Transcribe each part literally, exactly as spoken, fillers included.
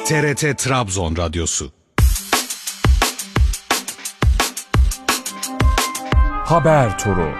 T R T Trabzon Radyosu. Haber Turu.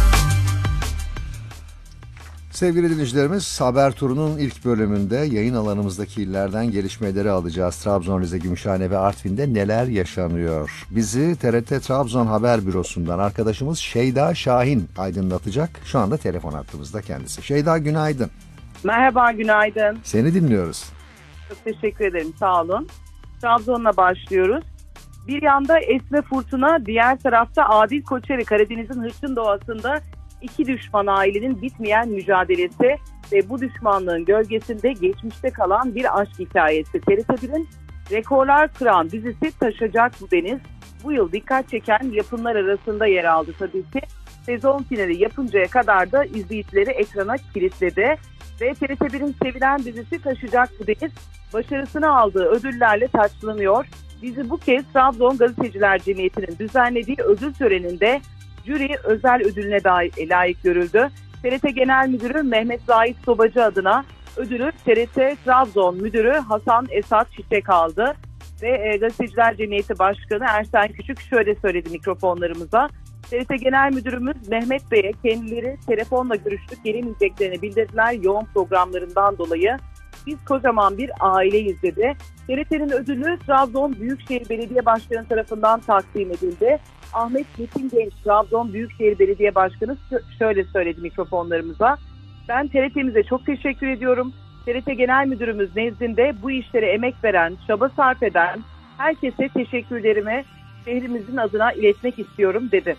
Sevgili dinleyicilerimiz, Haber Turu'nun ilk bölümünde yayın alanımızdaki illerden gelişmeleri alacağız. Trabzon, Rize, Gümüşhane ve Artvin'de neler yaşanıyor? Bizi T R T Trabzon Haber Bürosu'ndan arkadaşımız Şeyda Şahin aydınlatacak. Şu anda telefon hattımızda kendisi. Şeyda, günaydın. Merhaba, günaydın. Seni dinliyoruz. Çok teşekkür ederim, sağ olun. Trabzon'la başlıyoruz. Bir yanda Esme Fırtına, diğer tarafta Adil Koçeri. Karadeniz'in hırçın doğasında iki düşman ailenin bitmeyen mücadelesi ve bu düşmanlığın gölgesinde geçmişte kalan bir aşk hikayesi. T R T bir'in rekorlar kıran dizisi Taşacak Bu Deniz bu yıl dikkat çeken yapımlar arasında yer aldı tabii ki. Sezon finali yapıncaya kadar da izleyicileri ekrana kilitledi. Ve T R T bir'in sevilen dizisi Taşacak Bu Deniz başarısını aldığı ödüllerle taçlanıyor. Dizi bu kez Trabzon Gazeteciler Cemiyeti'nin düzenlediği ödül töreninde jüri özel ödülüne layık görüldü. T R T Genel Müdürü Mehmet Zahit Sobacı adına ödülü T R T Trabzon Müdürü Hasan Esat Çiçek aldı. Ve e, Gazeteciler Cemiyeti Başkanı Ersen Küçük şöyle söyledi mikrofonlarımıza. T R T Genel Müdürümüz Mehmet Bey'e kendileri telefonla görüştük, gelemeyeceklerini bildirdiler yoğun programlarından dolayı. Biz kocaman bir aileyiz dedi. T R T'nin ödülü Trabzon Büyükşehir Belediye Başkanı tarafından takdim edildi. Ahmet Metin Genç, Trabzon Büyükşehir Belediye Başkanı şöyle söyledi mikrofonlarımıza. Ben T R T'mize çok teşekkür ediyorum. T R T Genel Müdürümüz nezdinde bu işlere emek veren, çaba sarf eden herkese teşekkürlerimi şehrimizin adına iletmek istiyorum dedi.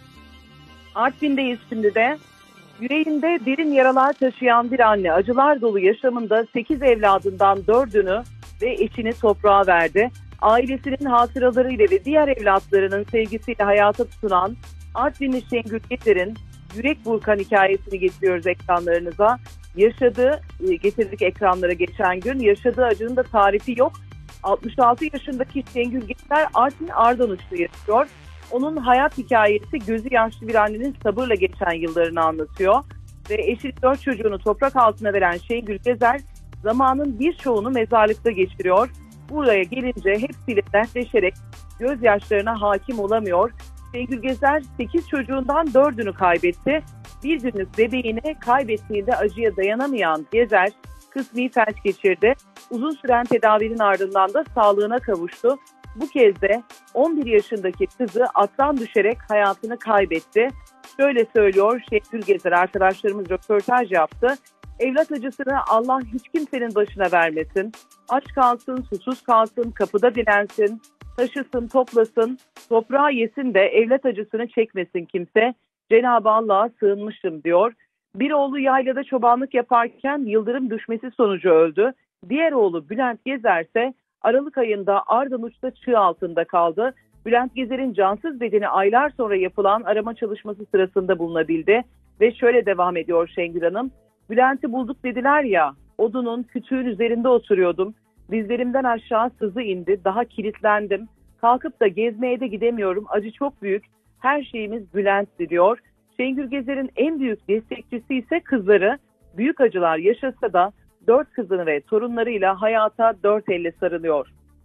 Artvin'deyiz şimdi de. Yüreğinde derin yaralar taşıyan bir anne acılar dolu yaşamında sekiz evladından dördünü ve eşini toprağa verdi. Ailesinin hatıralarıyla ve diğer evlatlarının sevgisiyle hayata tutunan Artvinli Şengül Gezer'in yürek burkan hikayesini getiriyoruz ekranlarınıza. Yaşadığı, getirdik ekranlara geçen gün, yaşadığı acının da tarifi yok. altmış altı yaşındaki Şengül Gezer Artvin Ardanuç'ta yaşıyor. Onun hayat hikayesi gözü yaşlı bir annenin sabırla geçen yıllarını anlatıyor. Ve eşi dört çocuğunu toprak altına veren Şengül Gezer zamanın birçoğunu mezarlıkta geçiriyor. Buraya gelince hepsiyle dertleşerek gözyaşlarına hakim olamıyor. Şengül Gezer sekiz çocuğundan dördünü kaybetti. Bir günlük bebeğini kaybettiğinde acıya dayanamayan Gezer kısmi felç geçirdi. Uzun süren tedavinin ardından da sağlığına kavuştu. Bu kez de on bir yaşındaki kızı attan düşerek hayatını kaybetti. Şöyle söylüyor Şengül Gezer, arkadaşlarımız röportaj yaptı. Evlat acısını Allah hiç kimsenin başına vermesin. Aç kalsın, susuz kalsın, kapıda dilensin, taşısın, toplasın, toprağı yesin de evlat acısını çekmesin kimse. Cenab-ı Allah'a sığınmışım diyor. Bir oğlu yaylada çobanlık yaparken yıldırım düşmesi sonucu öldü. Diğer oğlu Bülent Gezer ise Aralık ayında Ardanuç'ta çığ altında kaldı. Bülent Gezer'in cansız bedeni aylar sonra yapılan arama çalışması sırasında bulunabildi. Ve şöyle devam ediyor Şengül Hanım. Bülent'i bulduk dediler ya, odunun kütüğün üzerinde oturuyordum. Dizlerimden aşağı sızı indi, daha kilitlendim. Kalkıp da gezmeye de gidemiyorum, acı çok büyük. Her şeyimiz Bülent'ti diyor. Şengül Gezer'in en büyük destekçisi ise kızları. Büyük acılar yaşasa da dört kızını ve torunlarıyla hayata dört elle sarılıyor.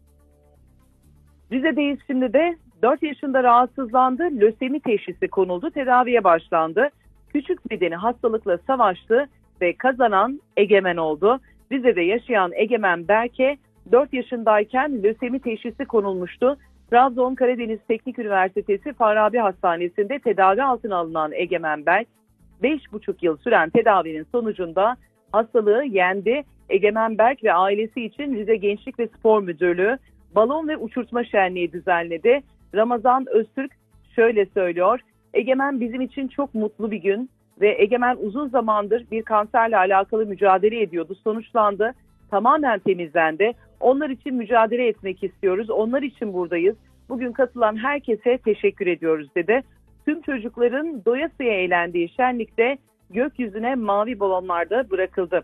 Rize'deyiz şimdi de. dört yaşında rahatsızlandı, lösemi teşhisi konuldu, tedaviye başlandı. Küçük bedeni hastalıkla savaştı ve kazanan Egemen oldu. Rize'de yaşayan Egemen Berke dört yaşındayken lösemi teşhisi konulmuştu. Trabzon Karadeniz Teknik Üniversitesi Farabi Hastanesi'nde tedavi altına alınan Egemen Berk, beş buçuk yıl süren tedavinin sonucunda hastalığı yendi. Egemen Berk ve ailesi için Rize Gençlik ve Spor Müdürlüğü balon ve uçurtma şenliği düzenledi. Ramazan Öztürk şöyle söylüyor. Egemen bizim için çok mutlu bir gün ve Egemen uzun zamandır bir kanserle alakalı mücadele ediyordu. Sonuçlandı, tamamen temizlendi. Onlar için mücadele etmek istiyoruz. Onlar için buradayız. Bugün katılan herkese teşekkür ediyoruz dedi. Tüm çocukların doyasıya eğlendiği şenlikte gökyüzüne mavi balonlar da bırakıldı.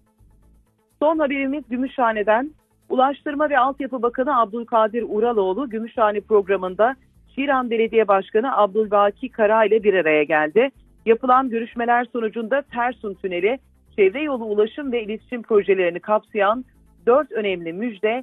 Son haberimiz Gümüşhane'den. Ulaştırma ve Altyapı Bakanı Abdülkadir Uraloğlu Gümüşhane programında Şiran Belediye Başkanı Abdülbaki Kara ile bir araya geldi. Yapılan görüşmeler sonucunda Tersun Tüneli, çevre yolu ulaşım ve iletişim projelerini kapsayan dört önemli müjde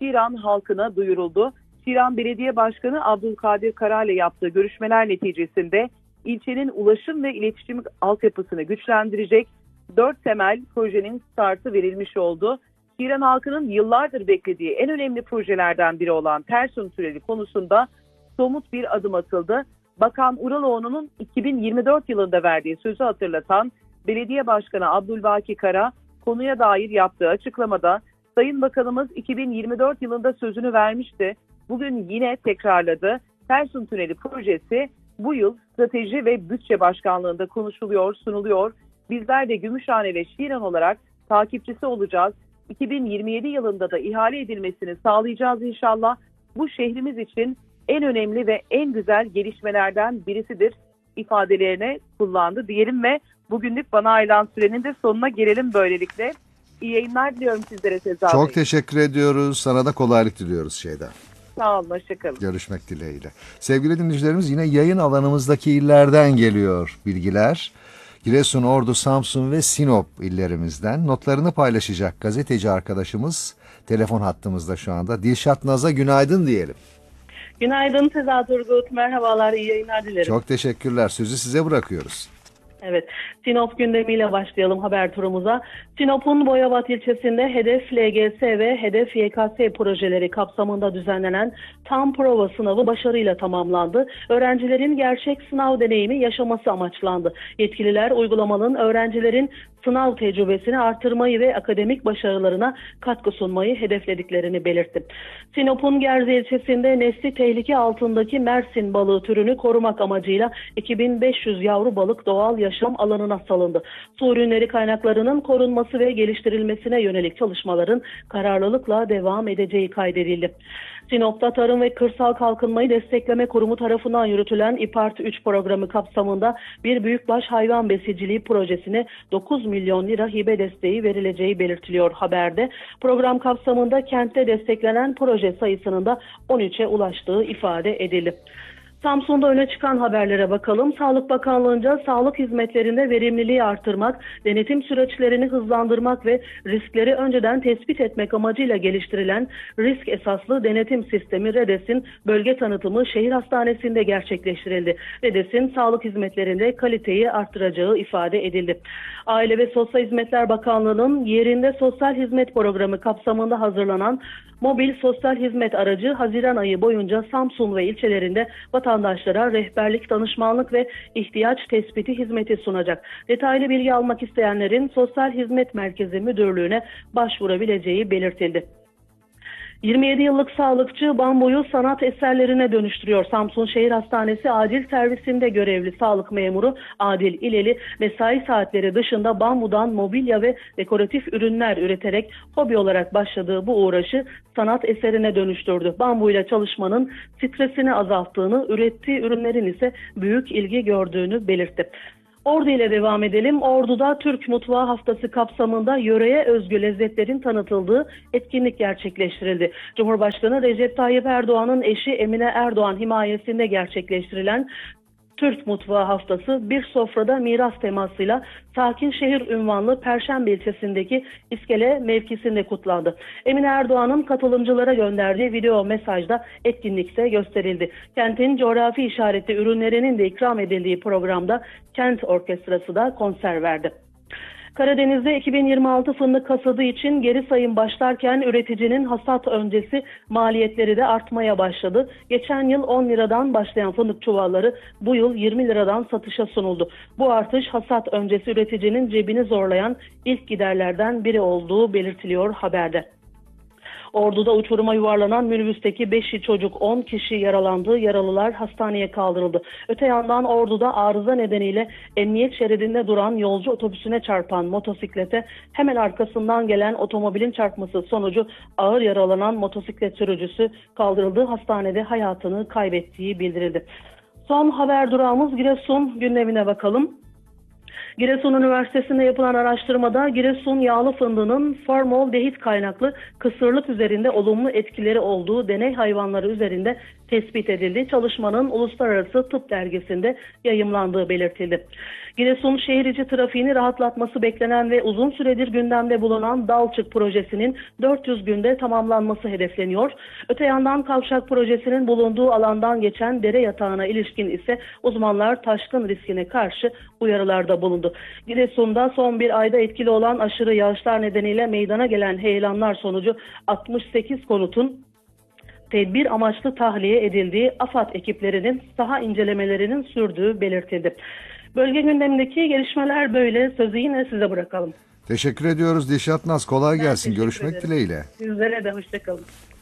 Şiran halkına duyuruldu. Şiran Belediye Başkanı Abdülkadir Kara ile yaptığı görüşmeler neticesinde ilçenin ulaşım ve iletişim altyapısını güçlendirecek dört temel projenin startı verilmiş oldu. Şiran halkının yıllardır beklediği en önemli projelerden biri olan Tersun Tüneli konusunda somut bir adım atıldı. Bakan Uraloğlu'nun iki bin yirmi dört yılında verdiği sözü hatırlatan Belediye Başkanı Abdülbaki Kara konuya dair yaptığı açıklamada Sayın Bakanımız iki bin yirmi dört yılında sözünü vermişti. Bugün yine tekrarladı. Tersun Tüneli projesi bu yıl strateji ve bütçe başkanlığında konuşuluyor, sunuluyor. Bizler de Gümüşhane ve Şiran olarak takipçisi olacağız. iki bin yirmi yedi yılında da ihale edilmesini sağlayacağız inşallah. Bu şehrimiz için en önemli ve en güzel gelişmelerden birisidir ifadelerine kullandı diyelim ve bugünlük bana ayrılan sürenin de sonuna gelelim böylelikle. İyi yayınlar diliyorum sizlere Sezai Çok Bey. teşekkür ediyoruz. Sana da kolaylık diliyoruz şeyden. Sağ olun, hoşçakalın. Görüşmek dileğiyle. Sevgili dinleyicilerimiz, yine yayın alanımızdaki illerden geliyor bilgiler. Giresun, Ordu, Samsun ve Sinop illerimizden notlarını paylaşacak gazeteci arkadaşımız telefon hattımızda şu anda. Dilşat Naz'a günaydın diyelim. Günaydın Sezai Turgut. Merhabalar, iyi yayınlar dilerim. Çok teşekkürler. Sözü size bırakıyoruz. Evet, Sinop gündemiyle başlayalım haber turumuza. Sinop'un Boyabat ilçesinde Hedef L G S ve Hedef Y K S projeleri kapsamında düzenlenen tam prova sınavı başarıyla tamamlandı. Öğrencilerin gerçek sınav deneyimi yaşaması amaçlandı. Yetkililer uygulamanın öğrencilerin sınav tecrübesini artırmayı ve akademik başarılarına katkı sunmayı hedeflediklerini belirtti. Sinop'un Gerze ilçesinde nesli tehlike altındaki Mersin balığı türünü korumak amacıyla iki bin beş yüz yavru balık doğal yaşam alanına salındı. Su ürünleri kaynaklarının korunması ve geliştirilmesine yönelik çalışmaların kararlılıkla devam edeceği kaydedildi. Sinop'ta Tarım ve Kırsal Kalkınmayı Destekleme Kurumu tarafından yürütülen İPART üç programı kapsamında bir büyükbaş hayvan besiciliği projesine dokuz milyon lira hibe desteği verileceği belirtiliyor haberde. Program kapsamında kentte desteklenen proje sayısının da on üçe ulaştığı ifade edildi. Samsun'da öne çıkan haberlere bakalım. Sağlık Bakanlığı'nca sağlık hizmetlerinde verimliliği artırmak, denetim süreçlerini hızlandırmak ve riskleri önceden tespit etmek amacıyla geliştirilen risk esaslı denetim sistemi REDES'in bölge tanıtımı şehir hastanesinde gerçekleştirildi. REDES'in sağlık hizmetlerinde kaliteyi arttıracağı ifade edildi. Aile ve Sosyal Hizmetler Bakanlığı'nın yerinde sosyal hizmet programı kapsamında hazırlanan mobil sosyal hizmet aracı Haziran ayı boyunca Samsun ve ilçelerinde vatandaşlara rehberlik, danışmanlık ve ihtiyaç tespiti hizmeti sunacak. Detaylı bilgi almak isteyenlerin Sosyal Hizmet Merkezi Müdürlüğü'ne başvurabileceği belirtildi. yirmi yedi yıllık sağlıkçı bambuyu sanat eserlerine dönüştürüyor. Samsun Şehir Hastanesi acil servisinde görevli sağlık memuru Adil İleli, mesai saatleri dışında bambudan mobilya ve dekoratif ürünler üreterek hobi olarak başladığı bu uğraşı sanat eserine dönüştürdü. Bambuyla çalışmanın stresini azalttığını, ürettiği ürünlerin ise büyük ilgi gördüğünü belirtti. Ordu ile devam edelim. Ordu'da Türk Mutfağı Haftası kapsamında yöreye özgü lezzetlerin tanıtıldığı etkinlik gerçekleştirildi. Cumhurbaşkanı Recep Tayyip Erdoğan'ın eşi Emine Erdoğan himayesinde gerçekleştirilen Türk Mutfağı Haftası bir sofrada miras temasıyla Sakin Şehir unvanlı Perşembe ilçesindeki İskele mevkisinde kutlandı. Emine Erdoğan'ın katılımcılara gönderdiği video mesajda etkinlikte gösterildi. Kentin coğrafi işaretli ürünlerinin de ikram edildiği programda Kent Orkestrası da konser verdi. Karadeniz'de iki bin yirmi altı fındık hasadı için geri sayım başlarken üreticinin hasat öncesi maliyetleri de artmaya başladı. Geçen yıl on liradan başlayan fındık çuvalları bu yıl yirmi liradan satışa sunuldu. Bu artış hasat öncesi üreticinin cebini zorlayan ilk giderlerden biri olduğu belirtiliyor haberde. Ordu'da uçuruma yuvarlanan minibüsteki beş çocuk on kişi yaralandı. Yaralılar hastaneye kaldırıldı. Öte yandan Ordu'da arıza nedeniyle emniyet şeridinde duran yolcu otobüsüne çarpan motosiklete hemen arkasından gelen otomobilin çarpması sonucu ağır yaralanan motosiklet sürücüsü kaldırıldığı hastanede hayatını kaybettiği bildirildi. Son haber durağımız Giresun gündemine bakalım. Giresun Üniversitesi'nde yapılan araştırmada Giresun yağlı fındığının formaldehit kaynaklı kısırlık üzerinde olumlu etkileri olduğu deney hayvanları üzerinde tespit edildi. Çalışmanın Uluslararası Tıp Dergisi'nde yayımlandığı belirtildi. Giresun şehir içi trafiğini rahatlatması beklenen ve uzun süredir gündemde bulunan Dalçık projesinin dört yüz günde tamamlanması hedefleniyor. Öte yandan kavşak projesinin bulunduğu alandan geçen dere yatağına ilişkin ise uzmanlar taşkın riskine karşı uyarılarda bulundu. Giresun'da son bir ayda etkili olan aşırı yağışlar nedeniyle meydana gelen heyelanlar sonucu altmış sekiz konutun tedbir amaçlı tahliye edildiği AFAD ekiplerinin saha incelemelerinin sürdüğü belirtildi. Bölge gündemindeki gelişmeler böyle. Sözü yine size bırakalım. Teşekkür ediyoruz Dilşat Naz. Kolay Ben gelsin. teşekkür Görüşmek ederim. dileğiyle. Sizlere de hoşçakalın.